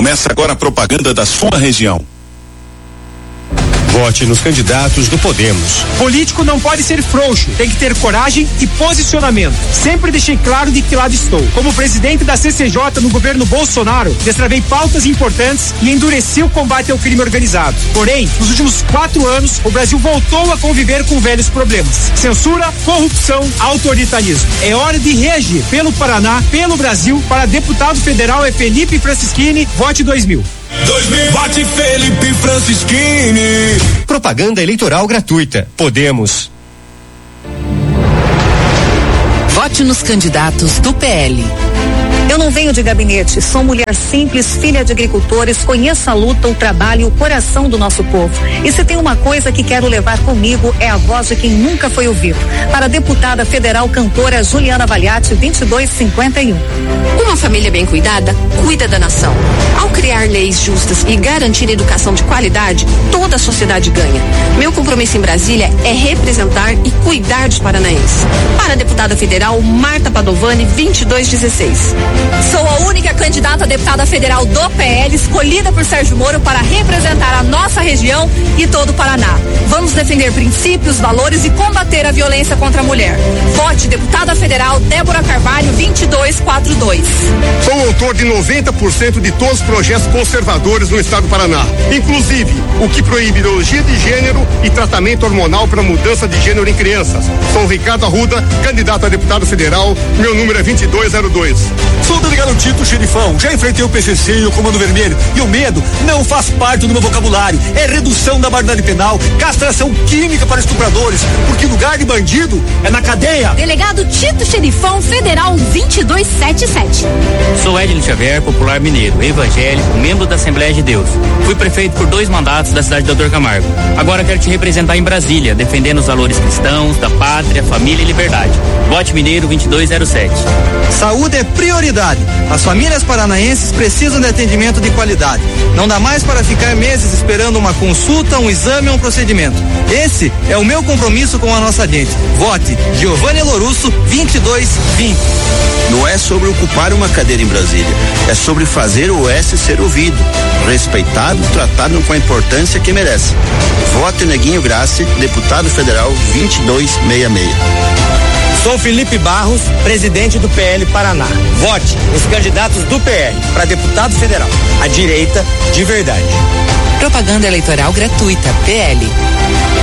Começa agora a propaganda da sua região. Vote nos candidatos do Podemos. Político não pode ser frouxo, tem que ter coragem e posicionamento. Sempre deixei claro de que lado estou. Como presidente da CCJ no governo Bolsonaro, destravei pautas importantes e endureci o combate ao crime organizado. Porém, nos últimos 4 anos, o Brasil voltou a conviver com velhos problemas: censura, corrupção, autoritarismo. É hora de reagir. Pelo Paraná, pelo Brasil, para deputado federal é Felipe Francischini, vote 2000. Vote Felipe Francischini. Propaganda eleitoral gratuita. Podemos. Vote nos candidatos do PL. Eu não venho de gabinete, sou mulher simples, filha de agricultores, conheço a luta, o trabalho e o coração do nosso povo. E se tem uma coisa que quero levar comigo é a voz de quem nunca foi ouvido. Para a deputada federal cantora Juliana Valiati, 2251. Uma família bem cuidada, cuida da nação. Ao criar leis justas e garantir educação de qualidade, toda a sociedade ganha. Meu compromisso em Brasília é representar e cuidar dos paranaenses. Para a deputada federal Marta Padovani, 2216. Sou a única candidata a deputada federal do PL escolhida por Sérgio Moro para representar a nossa região e todo o Paraná. Vamos defender princípios, valores e combater a violência contra a mulher. Vote deputada federal Débora Carvalho, 2242. Sou autor de 90% de todos os projetos conservadores no estado do Paraná, inclusive o que proíbe ideologia de gênero e tratamento hormonal para mudança de gênero em crianças. Sou Ricardo Arruda, candidato a deputado federal, meu número é 2202. Sou o delegado Tito Xerifão, já enfrentei o PCC e o Comando Vermelho, e o medo não faz parte do meu vocabulário. É redução da maioridade penal, castração química para estupradores, porque lugar de bandido é na cadeia. Delegado Tito Xerifão, federal 2277. Sou Edilson Xavier, popular mineiro, evangélico, membro da Assembleia de Deus. Fui prefeito por 2 mandatos da cidade de Doutor Camargo. Agora quero te representar em Brasília, defendendo os valores cristãos, da pátria, família e liberdade. Vote Mineiro 2207. Saúde é prioridade. As famílias paranaenses precisam de atendimento de qualidade. Não dá mais para ficar meses esperando uma consulta, um exame ou um procedimento. Esse é o meu compromisso com a nossa gente. Vote Giovanni Lorusso, 2220. Não é sobre ocupar uma cadeira em Brasília, é sobre fazer o S ser ouvido, respeitado, tratado com a importância que merece. Vote Neguinho Grassi, deputado federal 2266. Sou Felipe Barros, presidente do PL Paraná. Vote os candidatos do PL para deputado federal. A direita de verdade. Propaganda eleitoral gratuita. PL.